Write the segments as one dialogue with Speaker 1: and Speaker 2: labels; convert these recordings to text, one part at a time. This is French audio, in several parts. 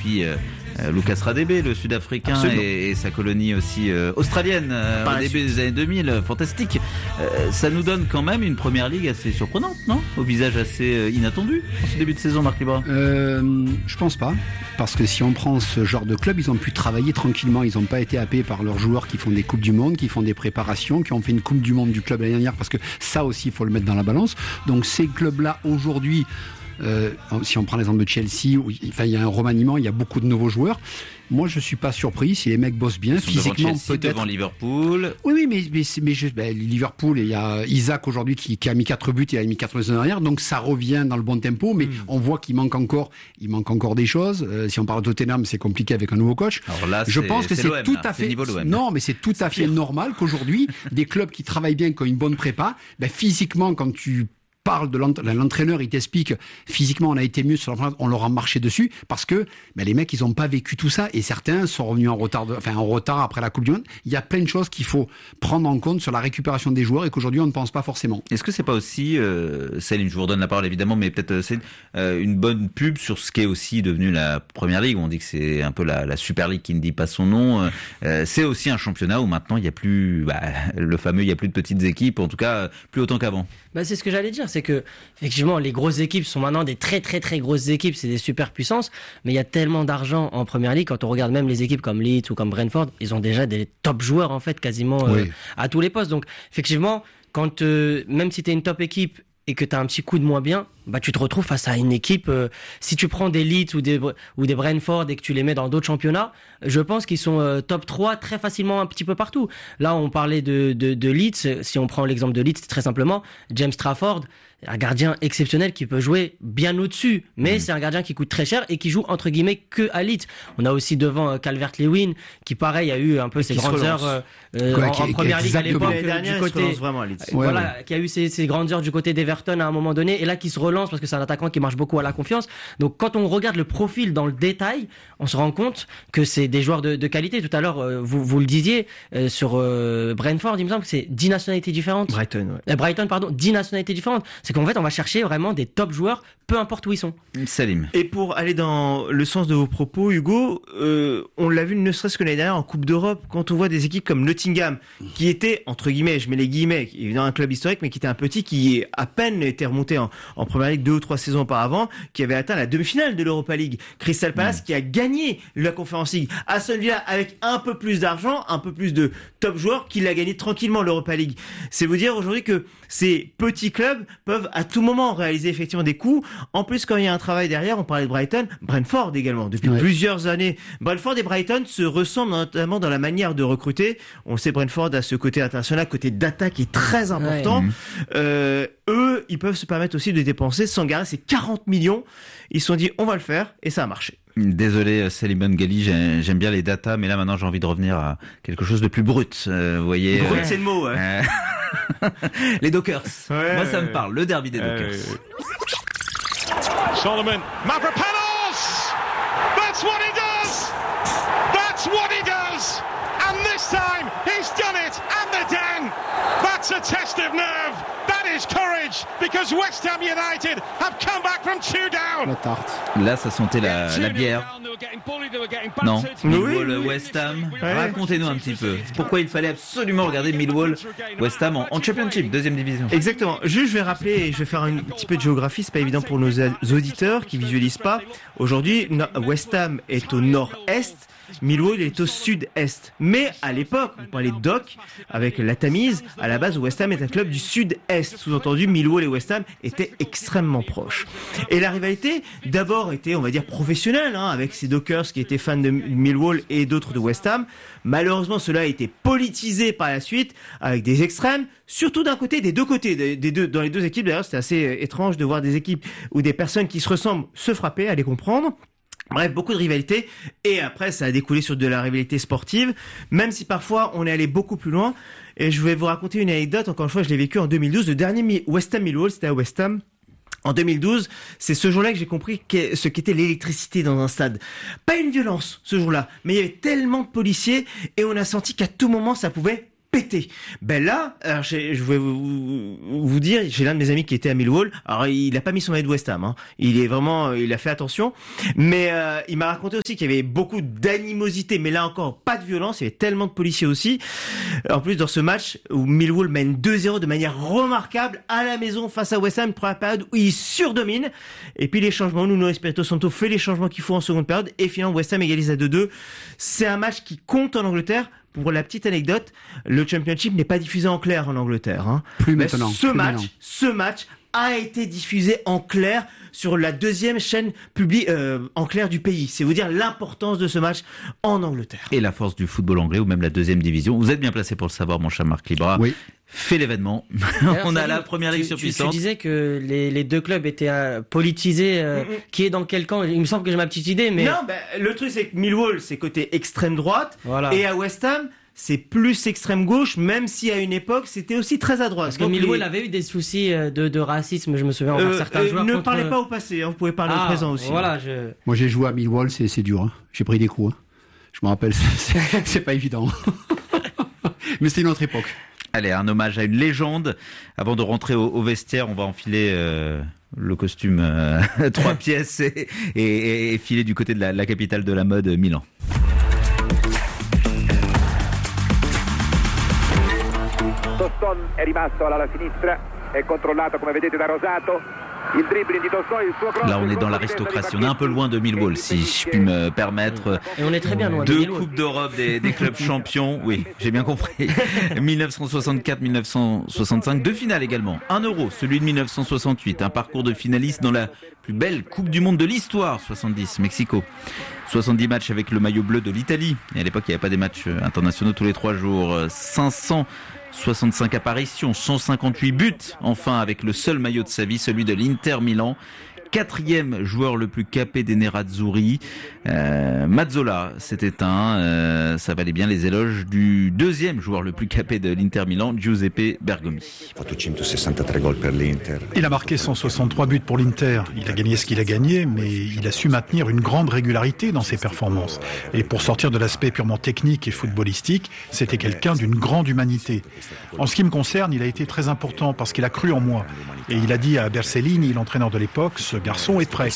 Speaker 1: puis Lucas Radebe, le Sud-Africain, et sa colonie aussi australienne au début des années 2000, fantastique. Ça nous donne quand même une première ligue assez surprenante, non ? Au visage assez inattendu en ce début de saison, Marc Libra.
Speaker 2: Je pense pas, parce que si on prend ce genre de club, ils ont pu travailler tranquillement, ils n'ont pas été happés par leurs joueurs qui font des coupes du monde, qui font des préparations, qui ont fait une coupe du monde du club l'année dernière, parce que ça aussi il faut le mettre dans la balance. Donc ces clubs-là aujourd'hui, si on prend l'exemple de Chelsea, il y a un remaniement, il y a beaucoup de nouveaux joueurs. Moi, je suis pas surpris si les mecs bossent bien physiquement,
Speaker 1: devant Chelsea,
Speaker 2: peut-être
Speaker 1: devant Liverpool.
Speaker 2: Oui, mais Liverpool, il y a Isaac aujourd'hui qui a mis 4 buts, il a mis 4 saisons dernière, donc ça revient dans le bon tempo, mais on voit qu'il manque encore des choses. Si on parle de Tottenham, c'est compliqué avec un nouveau coach.
Speaker 1: Alors là,
Speaker 2: je pense que c'est
Speaker 1: l'OM,
Speaker 2: tout à fait non, mais c'est tout à fait normal qu'aujourd'hui des clubs qui travaillent bien, qui ont une bonne prépa, physiquement, quand tu parle de l'entraîneur, il t'explique physiquement on a été mieux sur la on leur a marché dessus parce que les mecs ils ont pas vécu tout ça et certains sont revenus en retard après la Coupe du Monde. Il y a plein de choses qu'il faut prendre en compte sur la récupération des joueurs et qu'aujourd'hui on ne pense pas forcément.
Speaker 1: Est-ce que c'est pas aussi Salim, je vous redonne la parole évidemment, mais peut-être c'est une bonne pub sur ce qui est aussi devenu la Première Ligue, où on dit que c'est un peu la Super League qui ne dit pas son nom. C'est aussi un championnat où maintenant il y a plus le fameux il y a plus de petites équipes, en tout cas plus autant qu'avant.
Speaker 3: C'est ce que j'allais dire, c'est que effectivement les grosses équipes sont maintenant des très très très grosses équipes, c'est des super puissances, mais il y a tellement d'argent en Première Ligue. Quand on regarde même les équipes comme Leeds ou comme Brentford, ils ont déjà des top joueurs en fait quasiment à tous les postes. Donc effectivement, quand même si t'es une top équipe et que t'as un petit coup de moins bien, tu te retrouves face à une équipe. Si tu prends des Leeds ou des Brentford et que tu les mets dans d'autres championnats, je pense qu'ils sont top 3 très facilement un petit peu partout. Là, on parlait de Leeds. Si on prend l'exemple de Leeds, très simplement, James Trafford, un gardien exceptionnel qui peut jouer bien au-dessus, mais c'est un gardien qui coûte très cher et qui joue entre guillemets que à Leeds. On a aussi devant Calvert-Lewin qui pareil a eu un peu ses grandes heures en Première Ligue à l'époque du côté qui a eu ses grandes heures du côté d'Everton à un moment donné et là qui se relance parce que c'est un attaquant qui marche beaucoup à la confiance. Donc quand on regarde le profil dans le détail, on se rend compte que c'est des joueurs de qualité. Tout à l'heure vous le disiez sur Brentford, il me semble que c'est 10 nationalités différentes. Brighton, 10 nationalités différentes. C'est qu'en fait, on va chercher vraiment des top joueurs, peu importe où ils sont.
Speaker 1: Salim.
Speaker 4: Et pour aller dans le sens de vos propos, Hugo, on l'a vu ne serait-ce que l'année dernière en Coupe d'Europe, quand on voit des équipes comme Nottingham, qui était, entre guillemets, je mets les guillemets, évidemment un club historique, mais qui était un petit, qui à peine était remonté en Première Ligue 2 ou 3 saisons auparavant, qui avait atteint la demi-finale de l'Europa League. Crystal Palace, qui a gagné la Conference League. Aston Villa, avec un peu plus d'argent, un peu plus de top joueurs, qui l'a gagné tranquillement l'Europa League. C'est vous dire aujourd'hui que ces petits clubs peuvent à tout moment réaliser effectivement des coups. En plus, quand il y a un travail derrière, on parlait de Brighton, Brentford également. Depuis plusieurs années, Brentford et Brighton se ressemblent notamment dans la manière de recruter. On sait Brentford a ce côté international, côté d'attaque qui est très important. Eux, ils peuvent se permettre aussi de dépenser sans garer ces 40 millions. Ils se sont dit, on va le faire et ça a marché.
Speaker 1: Désolé Salim Bengali, j'aime bien les datas, mais là maintenant j'ai envie de revenir à quelque chose de plus brut. Vous voyez.
Speaker 4: Brut, c'est le mot.
Speaker 1: Les Dockers. Moi ça me parle, le derby des Dockers.
Speaker 5: Solomon, Mavropanos! That's what he does! That's what he does! And this time, he's done it at the Den! That's a test of nerve! That is courage! Because West Ham United have come back from 2 down!
Speaker 2: La tarte.
Speaker 1: Là, ça sentait la bière. Non, Millwall, West Ham. Racontez-nous un petit peu. Pourquoi il fallait absolument regarder Millwall, West Ham en Championship, 2e division.
Speaker 4: Exactement. Juste, je vais rappeler, et je vais faire un petit peu de géographie, c'est pas évident pour nos auditeurs qui visualisent pas. Aujourd'hui, West Ham est au nord-est. Millwall est au sud-est. Mais à l'époque, on parlait de Doc avec la Tamise. À la base, West Ham est un club du sud-est. Sous-entendu, Millwall et West Ham étaient extrêmement proches. Et la rivalité, d'abord, était, on va dire, professionnelle, avec ces Dockers qui étaient fans de Millwall et d'autres de West Ham. Malheureusement, cela a été politisé par la suite avec des extrêmes, surtout d'un côté, des deux côtés, dans les deux équipes. D'ailleurs, c'était assez étrange de voir des équipes où des personnes qui se ressemblent se frapper, à les comprendre. Bref, beaucoup de rivalité, et après ça a découlé sur de la rivalité sportive, même si parfois on est allé beaucoup plus loin. Et je vais vous raconter une anecdote, encore une fois je l'ai vécu en 2012, le dernier West Ham Millwall, c'était à West Ham. En 2012, c'est ce jour-là que j'ai compris ce qu'était l'électricité dans un stade. Pas une violence ce jour-là, mais il y avait tellement de policiers et on a senti qu'à tout moment ça pouvait pété. Ben là, alors je vais vous dire, j'ai l'un de mes amis qui était à Millwall. Alors il a pas mis son maillot de West Ham, hein. Il a fait attention, mais il m'a raconté aussi qu'il y avait beaucoup d'animosité, mais là encore pas de violence. Il y avait tellement de policiers aussi. En plus dans ce match où Millwall mène 2-0 de manière remarquable à la maison face à West Ham, une première période où il surdomine. Et puis les changements, Nuno Espirito Santo fait les changements qu'il faut en seconde période et finalement West Ham égalise à 2-2. C'est un match qui compte en Angleterre. Pour la petite anecdote, le Championship n'est pas diffusé en clair en Angleterre, hein.
Speaker 2: Plus maintenant.
Speaker 4: Ce match a été diffusé en clair sur la deuxième chaîne publique en clair du pays. C'est vous dire l'importance de ce match en Angleterre.
Speaker 1: Et la force du football anglais ou même la deuxième division. Vous êtes bien placé pour le savoir, mon cher Marc Libra.
Speaker 2: Oui.
Speaker 1: Fait l'événement. On a la première ligue surpuissante.
Speaker 3: Tu disais que les deux clubs étaient politisés. Qui est dans quel camp? Il me semble que j'ai ma petite idée, mais
Speaker 4: non, le truc c'est que Millwall c'est côté extrême droite,
Speaker 3: voilà.
Speaker 4: Et à West Ham c'est plus extrême gauche, même si à une époque c'était aussi très à droite.
Speaker 3: Parce que Millwall avait eu des soucis de racisme, je me souviens envers certains joueurs.
Speaker 4: Ne parlez pas au passé, hein, vous pouvez parler au présent aussi.
Speaker 3: Voilà,
Speaker 2: Moi j'ai joué à Millwall, c'est dur. Hein. J'ai pris des coups. Hein. Je me rappelle, c'est pas évident. Mais c'était une autre époque.
Speaker 1: Allez, un hommage à une légende. Avant de rentrer au vestiaire, on va enfiler le costume 3 pièces et filer du côté de la capitale de la mode, Milan.
Speaker 6: Toston è rimasto alla sinistra, è controllato come vedete da Rosato. Il dribbling di Toston, il suo cross.
Speaker 1: Là, on est dans l'aristocratie. On est un peu loin de Millwall, si je puis me permettre.
Speaker 3: Et on est très bien loin.
Speaker 1: 2 coupes d'Europe des clubs champions. Oui, j'ai bien compris. 1964-1965, 2 finales également. 1 euro, celui de 1968. Un parcours de finaliste dans la plus belle Coupe du Monde de l'histoire, 70, Mexico. 70 matchs avec le maillot bleu de l'Italie. Et à l'époque, il n'y avait pas des matchs internationaux tous les 3 jours. 565 apparitions, 158 buts. Enfin, avec le seul maillot de sa vie, celui de l'Inter Milan. 4e joueur le plus capé des Nerazzurri. Mazzola s'est éteint. Ça valait bien les éloges du 2e joueur le plus capé de l'Inter Milan, Giuseppe Bergomi.
Speaker 7: Il a marqué 163 buts pour l'Inter. Il a gagné ce qu'il a gagné, mais il a su maintenir une grande régularité dans ses performances. Et pour sortir de l'aspect purement technique et footballistique, c'était quelqu'un d'une grande humanité. En ce qui me concerne, il a été très important parce qu'il a cru en moi. Et il a dit à Bersellini, l'entraîneur de l'époque, ce garçon est prêt.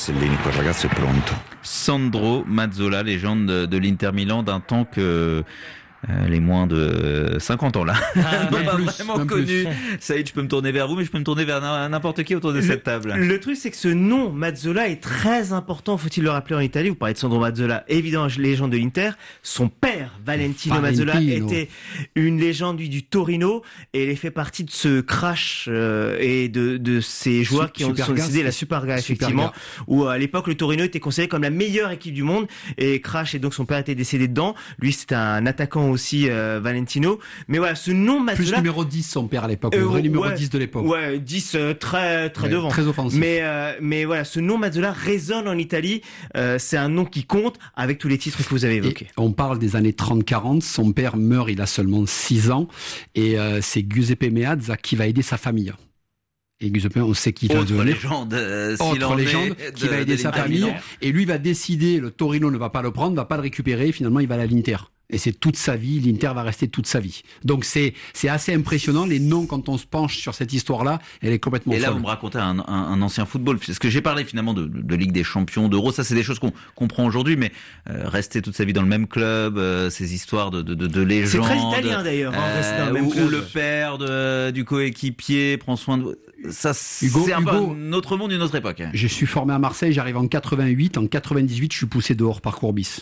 Speaker 1: Sandro Mazzola, légende de l'Inter Milan d'un temps que les moins de 50 ans là n'ont pas vraiment connu. Saïd, je peux me tourner vers vous, mais je peux me tourner vers n'importe qui autour de cette table.
Speaker 4: Le truc, c'est que ce nom Mazzola est très important, faut-il le rappeler, en Italie. Vous parlez de Sandro Mazzola, évidemment légende de l'Inter. Son père, Valentino Mazzola, était une légende du Torino, et il fait partie de ce crash et de ces joueurs qui ont décidé la Superga, effectivement, où à l'époque le Torino était considéré comme la meilleure équipe du monde, et crash, et donc son père était décédé dedans. Lui, c'était un attaquant aussi, Valentino. Mais voilà, ce nom Mazzola...
Speaker 2: Plus numéro 10, son père à l'époque, le vrai numéro 10 de l'époque.
Speaker 4: Ouais, 10 très devant.
Speaker 2: Très offensif.
Speaker 4: Mais voilà, ce nom Mazzola résonne en Italie. C'est un nom qui compte avec tous les titres que vous avez évoqués.
Speaker 2: Et on parle des années 30-40. Son père meurt, il a seulement 6 ans. Et c'est Giuseppe Meazza qui va aider sa famille. Et Giuseppe, on sait qu'il va devenir autre légende qui va aider sa famille. Et lui va décider, le Torino ne va pas le prendre, ne va pas le récupérer. Finalement, il va à l'Inter. Et c'est toute sa vie, l'Inter va rester toute sa vie. Donc c'est assez impressionnant, les noms, quand on se penche sur cette histoire-là, elle est complètement folle.
Speaker 1: Et là, vous me racontez un ancien football, parce que j'ai parlé finalement de Ligue des Champions, d'Euro, ça c'est des choses qu'on comprend aujourd'hui, mais rester toute sa vie dans le même club, ces histoires de légendes...
Speaker 4: C'est très italien d'ailleurs, rester dans le même club.
Speaker 1: Où le père du coéquipier prend soin de... Ça, c'est un peu un autre monde, une autre époque.
Speaker 2: Je suis formé à Marseille, j'arrive en 88, en 98, je suis poussé dehors par Courbis.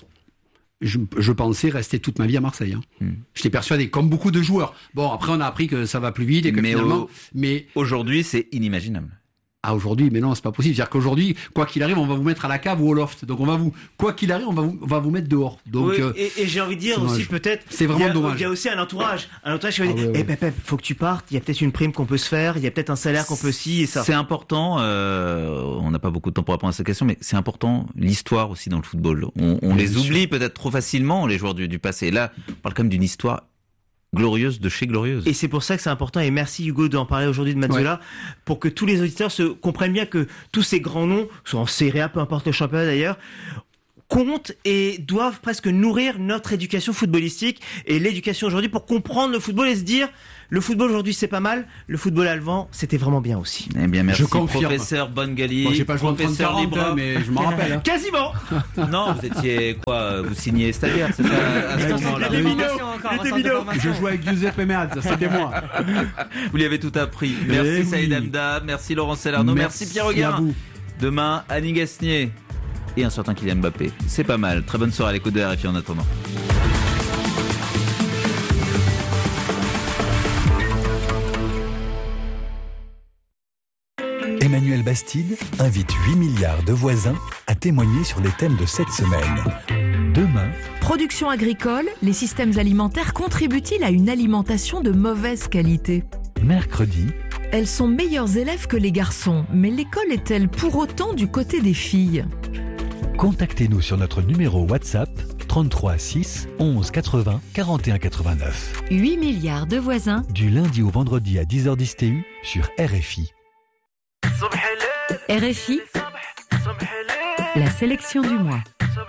Speaker 2: Je pensais rester toute ma vie à Marseille. J'étais persuadé, comme beaucoup de joueurs. Bon, après on a appris que ça va plus vite et que finalement... Mais
Speaker 1: aujourd'hui, c'est inimaginable.
Speaker 2: Ah, aujourd'hui, mais non, c'est pas possible. C'est-à-dire qu'aujourd'hui, quoi qu'il arrive, on va vous mettre à la cave ou au loft. Donc quoi qu'il arrive, on va vous mettre dehors. Donc,
Speaker 4: oui, et j'ai envie de dire aussi peut-être,
Speaker 2: c'est vraiment dommage.
Speaker 4: Il y a aussi un entourage qui va dire, Pep, faut que tu partes. Il y a peut-être une prime qu'on peut se faire. Il y a peut-être un salaire qu'on peut et ça.
Speaker 1: C'est important. On n'a pas beaucoup de temps pour répondre à cette question, mais c'est important l'histoire aussi dans le football. On les oublie peut-être trop facilement, les joueurs du passé. Là, on parle quand même d'une histoire glorieuse de chez glorieuse.
Speaker 4: Et c'est pour ça que c'est important, et merci Hugo d'en parler aujourd'hui de Mazzola, pour que tous les auditeurs se comprennent bien que tous ces grands noms, soit en Serie A, peu importe le championnat d'ailleurs, comptent et doivent presque nourrir notre éducation footballistique et l'éducation aujourd'hui pour comprendre le football et se dire le football aujourd'hui c'est pas mal, le football allemand c'était vraiment bien aussi.
Speaker 1: Eh bien merci
Speaker 2: Je confirme.
Speaker 1: professeur Bongali,
Speaker 2: Bon, j'ai pas joué en
Speaker 1: professeur
Speaker 2: 30-40,
Speaker 1: Libra.
Speaker 2: mais je m'en rappelle. Hein.
Speaker 4: Quasiment.
Speaker 1: Non, vous étiez quoi? Vous signez stagiaire, c'est ça à ce
Speaker 3: Attends,
Speaker 1: moment-là.
Speaker 3: c'est de la formation encore,
Speaker 4: Il était
Speaker 3: un centre de
Speaker 4: vidéo.
Speaker 3: formation.
Speaker 2: Je jouais avec Giuseppe Meazza, c'était moi.
Speaker 1: Vous lui avez tout appris. Merci
Speaker 2: Eh oui.
Speaker 1: Saïd Hamda, merci Laurent Salerno, merci Pierre
Speaker 2: à
Speaker 1: Auguin.
Speaker 2: vous.
Speaker 1: Demain, Annie Gasnier et un certain Kylian Mbappé. C'est pas mal. Très bonne soirée à l'écoute de RFI en attendant.
Speaker 8: Emmanuel Bastide invite 8 milliards de voisins à témoigner sur les thèmes de cette semaine. Demain,
Speaker 9: Production agricole, les systèmes alimentaires contribuent-ils à une alimentation de mauvaise qualité ?
Speaker 8: mercredi,
Speaker 9: Elles sont meilleures élèves que les garçons, mais l'école est-elle pour autant du côté des filles ?
Speaker 8: contactez-nous sur notre numéro WhatsApp 33 6 11 80 41 89.
Speaker 10: 8 milliards de voisins.
Speaker 8: Du lundi au vendredi à 10h10 TU sur RFI.
Speaker 10: RFI, la sélection du mois.